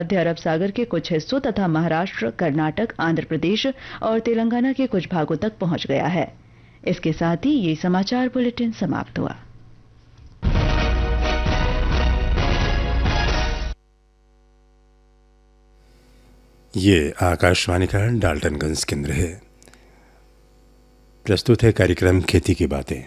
मध्य अरब सागर के कुछ हिस्सों तथा महाराष्ट्र, कर्नाटक, आंध्र प्रदेश और तेलंगाना के कुछ भागों तक पहुंच गया है। इसके साथ ही ये समाचार बुलेटिन समाप्त हुआ। ये आकाशवाणी का डाल्टनगंज केंद्र है। प्रस्तुत है कार्यक्रम खेती की बातें।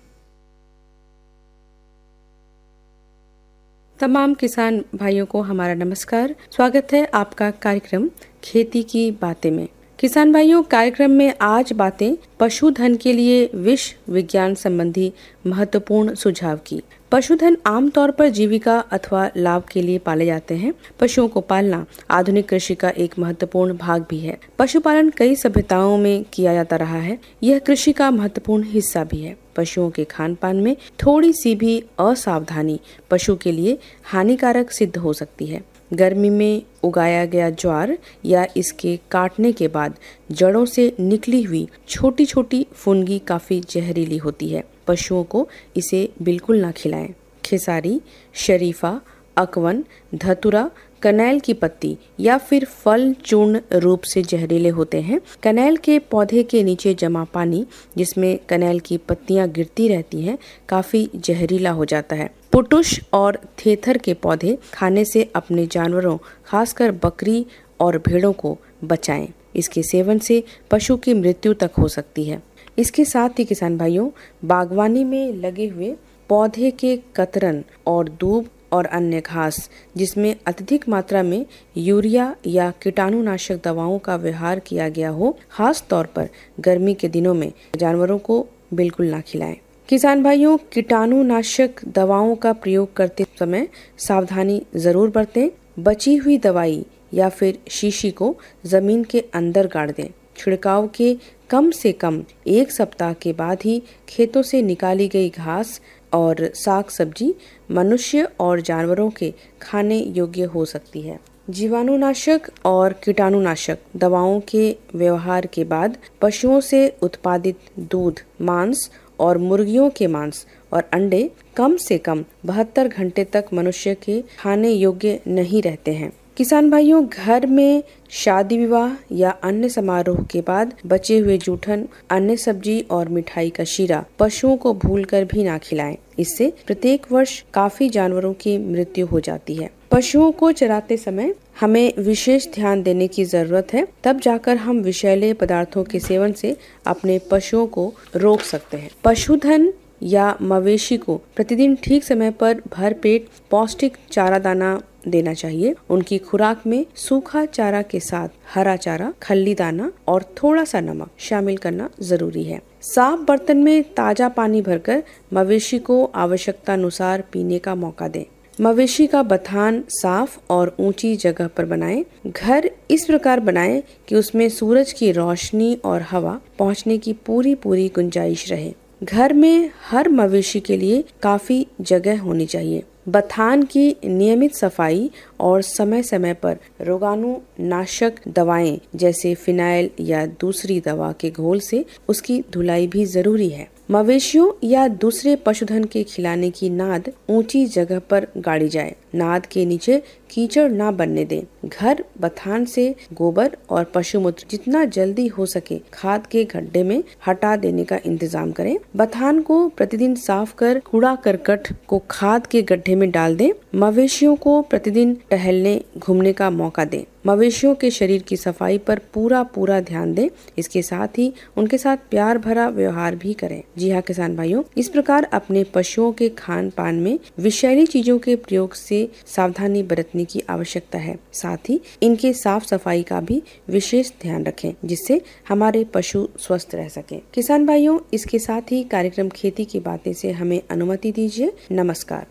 तमाम किसान भाइयों को हमारा नमस्कार। स्वागत है आपका कार्यक्रम खेती की बातें में। किसान भाइयों, कार्यक्रम में आज बातें पशुधन के लिए विष विज्ञान संबंधी महत्वपूर्ण सुझाव की। पशुधन आमतौर पर जीविका अथवा लाभ के लिए पाले जाते हैं। पशुओं को पालना आधुनिक कृषि का एक महत्वपूर्ण भाग भी है। पशुपालन कई सभ्यताओं में किया जाता रहा है। यह कृषि का महत्वपूर्ण हिस्सा भी है। पशुओं के खान पान में थोड़ी सी भी असावधानी पशु के लिए हानिकारक सिद्ध हो सकती है। गर्मी में उगाया गया ज्वार या इसके काटने के बाद जड़ों से निकली हुई छोटी छोटी फुनगी काफी जहरीली होती है। पशुओं को इसे बिल्कुल ना खिलाएं। खेसारी, शरीफा, अकवन, धतुरा, कनैल की पत्ती या फिर फल चूर्ण रूप से जहरीले होते हैं। कनैल के पौधे के नीचे जमा पानी, जिसमें कनैल की पत्तियां गिरती रहती हैं, काफी जहरीला हो जाता है। पुटुश और थेथर के पौधे खाने से अपने जानवरों, खासकर बकरी और भेड़ों को बचाएं। इसके सेवन से पशु की मृत्यु तक हो सकती है। इसके साथ ही किसान भाइयों, बागवानी में लगे हुए पौधे के कतरन और दूब और अन्य घास जिसमें अत्यधिक मात्रा में यूरिया या कीटाणुनाशक दवाओं का व्यवहार किया गया हो, खास तौर पर गर्मी के दिनों में जानवरों को बिल्कुल ना खिलाएं। किसान भाइयों, कीटाणुनाशक दवाओं का प्रयोग करते समय सावधानी जरूर बरतें। बची हुई दवाई या फिर शीशी को जमीन के अंदर गाड़ दें। छिड़काव के कम से कम 1 सप्ताह के बाद ही खेतों से निकाली गई घास और साग सब्जी मनुष्य और जानवरों के खाने योग्य हो सकती है। जीवाणुनाशक और कीटाणुनाशक दवाओं के व्यवहार के बाद पशुओं से उत्पादित दूध, मांस और मुर्गियों के मांस और अंडे कम से कम 72 घंटे तक मनुष्य के खाने योग्य नहीं रहते हैं। किसान भाइयों, घर में शादी विवाह या अन्य समारोह के बाद बचे हुए जूठन, अन्य सब्जी और मिठाई का शीरा पशुओं को भूलकर भी ना खिलाएं। इससे प्रत्येक वर्ष काफी जानवरों की मृत्यु हो जाती है। पशुओं को चराते समय हमें विशेष ध्यान देने की जरूरत है, तब जाकर हम विषैले पदार्थों के सेवन से अपने पशुओं को रोक सकते हैं। पशुधन या मवेशी को प्रतिदिन ठीक समय पर भरपेट पौष्टिक चारा दाना देना चाहिए। उनकी खुराक में सूखा चारा के साथ हरा चारा, खल्ली दाना और थोड़ा सा नमक शामिल करना जरूरी है। साफ बर्तन में ताजा पानी भरकर मवेशी को आवश्यकता अनुसार पीने का मौका दें। मवेशी का बथान साफ और ऊंची जगह पर बनाएं। घर इस प्रकार बनाएं कि उसमें सूरज की रोशनी और हवा पहुंचने की पूरी गुंजाइश रहे। घर में हर मवेशी के लिए काफी जगह होनी चाहिए। बथान की नियमित सफाई और समय समय पर रोगाणुनाशक दवाएं जैसे फिनाइल या दूसरी दवा के घोल से उसकी धुलाई भी जरूरी है। मवेशियों या दूसरे पशुधन के खिलाने की नाद ऊंची जगह पर गाड़ी जाए। नाद के नीचे कीचड़ ना बनने दें। घर बथान से गोबर और पशुमूत्र जितना जल्दी हो सके खाद के गड्ढे में हटा देने का इंतजाम करें। बथान को प्रतिदिन साफ कर कूड़ा करकट को खाद के गड्ढे में डाल दें। मवेशियों को प्रतिदिन टहलने घूमने का मौका दें। मवेशियों के शरीर की सफाई पर पूरा ध्यान दें। इसके साथ ही उनके साथ प्यार भरा व्यवहार भी करें। जी हाँ किसान भाइयों, इस प्रकार अपने पशुओं के खान पान में विषैली चीजों के प्रयोग से सावधानी बरतने की आवश्यकता है। साथ ही इनके साफ सफाई का भी विशेष ध्यान रखें, जिससे हमारे पशु स्वस्थ रह सकें। किसान भाइयों, इसके साथ ही कार्यक्रम खेती की बातें से हमें अनुमति दीजिए। नमस्कार।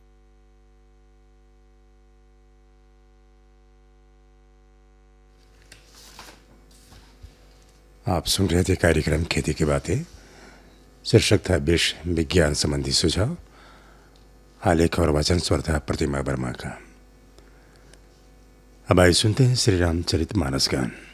आप सुन रहे थे कार्यक्रम खेती की बातें। शीर्षक था विष विज्ञान संबंधी सुझाव। आलेख और वचन स्वर था प्रतिमा वर्मा का। अब आइए सुनते हैं श्री रामचरित मानस गान।